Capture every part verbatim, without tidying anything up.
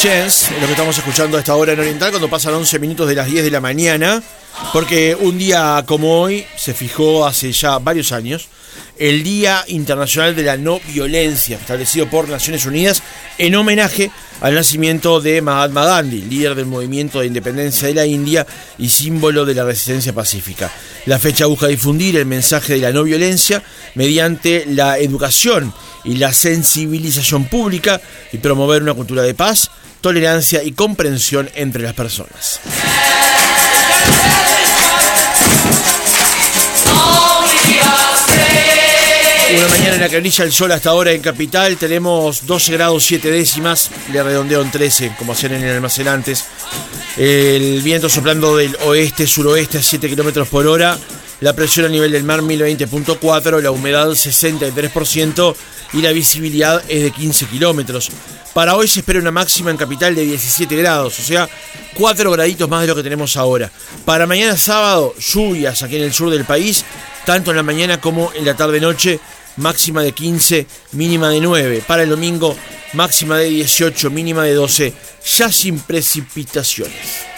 Chance, lo que estamos escuchando a esta hora en Oriental, cuando pasan once minutos de las diez de la mañana, porque un día como hoy se fijó hace ya varios años el Día Internacional de la No Violencia, establecido por Naciones Unidas en homenaje al nacimiento de Mahatma Gandhi, líder del movimiento de independencia de la India y símbolo de la resistencia pacífica. La fecha busca difundir el mensaje de la no violencia mediante la educación y la sensibilización pública y promover una cultura de paz, tolerancia y comprensión entre las personas. Una mañana en la que brilla el sol hasta ahora en Capital, tenemos doce grados siete décimas, le redondeo en trece, como hacían en el almacén antes. El viento soplando del oeste-suroeste a siete kilómetros por hora, la presión a nivel del mar mil veinte punto cuatro, la humedad sesenta y tres por ciento y la visibilidad es de quince kilómetros. Para hoy se espera una máxima en Capital de diecisiete grados, o sea, cuatro graditos más de lo que tenemos ahora. Para mañana sábado, lluvias aquí en el sur del país, tanto en la mañana como en la tarde-noche, máxima de quince, mínima de nueve. Para el domingo, máxima de dieciocho, mínima de doce, ya sin precipitaciones.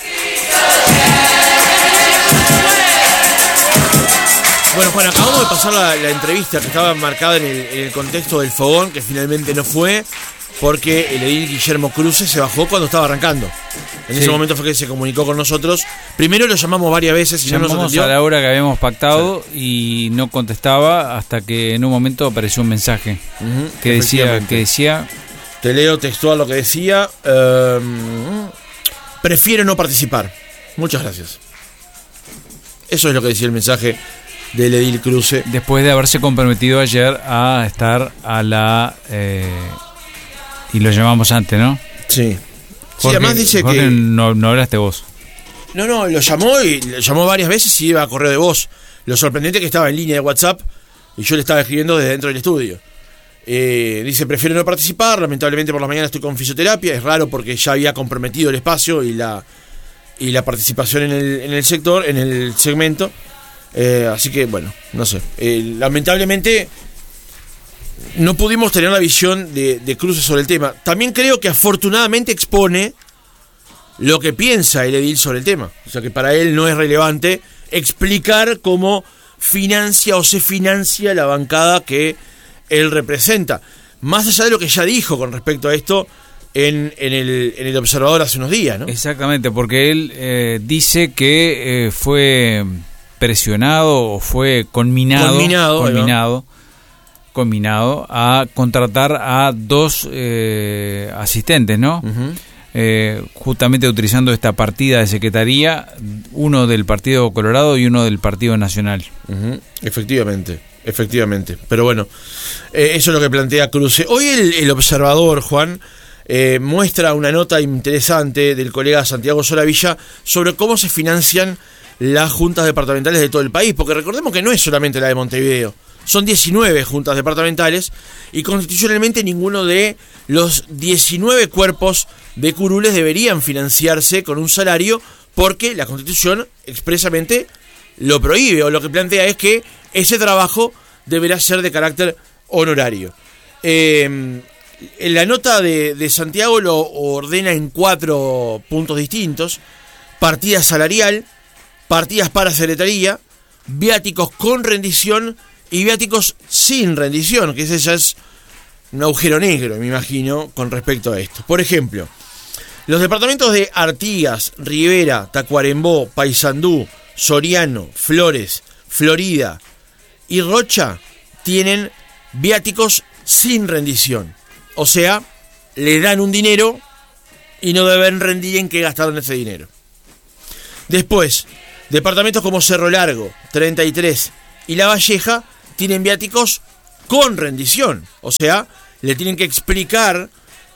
Bueno, Juan, acabamos de pasar la, la entrevista que estaba marcada en el, en el contexto del fogón, que finalmente no fue, porque el edil Guillermo Cruce se bajó cuando estaba arrancando. En sí. Ese momento fue que se comunicó con nosotros. Primero lo llamamos varias veces y llamamos no nos atendió. A la hora que habíamos pactado, sí. Y no contestaba hasta que en un momento apareció un mensaje uh-huh, que decía que decía te leo textual lo que decía. Um, prefiero no participar. Muchas gracias. Eso es lo que decía el mensaje del edil Cruce. Después de haberse comprometido ayer a estar a la... Eh, y lo llamamos antes, ¿no? Sí. Jorge, sí, además dice Jorge que... No, no hablaste vos. No, no, lo llamó y lo llamó varias veces y iba a correo de voz. Lo sorprendente es que estaba en línea de WhatsApp y yo le estaba escribiendo desde dentro del estudio. Eh, dice, prefiero no participar, lamentablemente por la mañana estoy con fisioterapia. Es raro porque ya había comprometido el espacio y la y la participación en el, en el sector, en el segmento. Eh, así que, bueno, no sé. Eh, lamentablemente no pudimos tener la visión de, de Cruce sobre el tema. También creo que afortunadamente expone lo que piensa el edil sobre el tema. O sea que para él no es relevante explicar cómo financia o se financia la bancada que él representa. Más allá de lo que ya dijo con respecto a esto en, en, el, en el Observador hace unos días, ¿no? Exactamente, porque él eh, dice que eh, fue presionado o fue conminado, conminado, conminado, conminado a contratar a dos eh, asistentes, ¿no? Uh-huh. Eh, justamente utilizando esta partida de secretaría, uno del Partido Colorado y uno del Partido Nacional. Uh-huh. Efectivamente, efectivamente. Pero bueno, eh, eso es lo que plantea Cruce. Hoy el, el Observador, Juan, eh, muestra una nota interesante del colega Santiago Solavilla sobre cómo se financian las juntas departamentales de todo el país, porque recordemos que no es solamente la de Montevideo. Son diecinueve juntas departamentales y constitucionalmente ninguno de los diecinueve cuerpos de curules deberían financiarse con un salario porque la Constitución expresamente lo prohíbe, o lo que plantea es que ese trabajo deberá ser de carácter honorario. Eh, en la nota de, de Santiago lo ordena en cuatro puntos distintos: partida salarial, partidas para secretaría, viáticos con rendición y viáticos sin rendición, que ese ya es un agujero negro, me imagino, con respecto a esto. Por ejemplo, los departamentos de Artigas, Rivera, Tacuarembó, Paysandú, Soriano, Flores, Florida y Rocha tienen viáticos sin rendición. O sea, le dan un dinero y no deben rendir en qué gastaron ese dinero. Después, departamentos como Cerro Largo, treinta y tres y La Valleja tienen viáticos con rendición. O sea, le tienen que explicar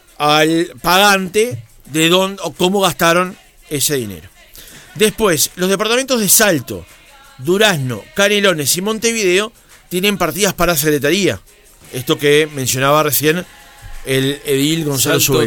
al pagante de dónde o cómo gastaron ese dinero. Después, los departamentos de Salto, Durazno, Canelones y Montevideo tienen partidas para secretaría. Esto que mencionaba recién el edil Gonzalo Zubel.